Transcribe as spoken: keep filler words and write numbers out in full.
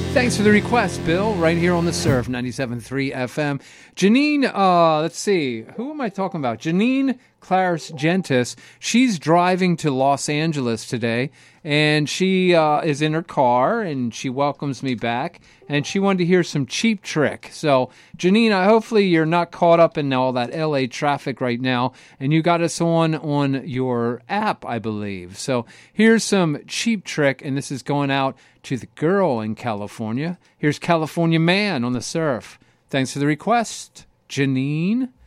Thanks for the request, Bill, right here on the Surf, ninety-seven point three F M. Janine, uh, let's see, who am I talking about? Janine Claris Gentis. She's driving to Los Angeles today, and she uh, is in her car, and she welcomes me back, and she wanted to hear some Cheap Trick. So, Janine, I, hopefully you're not caught up in all that L A traffic right now, and you got us on on your app, I believe. So, here's some Cheap Trick, and this is going out to the girl in California. Here's California Man on the Surf. Thanks for the request, Janine.